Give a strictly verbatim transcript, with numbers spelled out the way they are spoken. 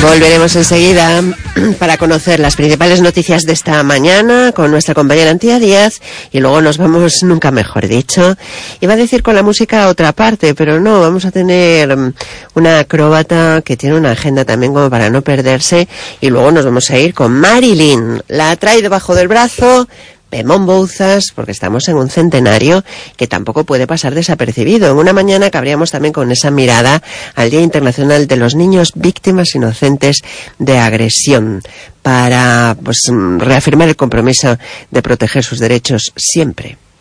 Volveremos enseguida para conocer las principales noticias de esta mañana con nuestra compañera Antía Díaz y luego nos vamos, nunca mejor dicho, iba a decir con la música a otra parte, pero no, vamos a tener una acróbata que tiene una agenda también como para no perderse y luego nos vamos a ir con Marilyn. La trae debajo del brazo Pemón Bouzas, porque estamos en un centenario que tampoco puede pasar desapercibido. En una mañana cabríamos también con esa mirada al Día Internacional de los Niños Víctimas Inocentes de Agresión, para pues reafirmar el compromiso de proteger sus derechos siempre.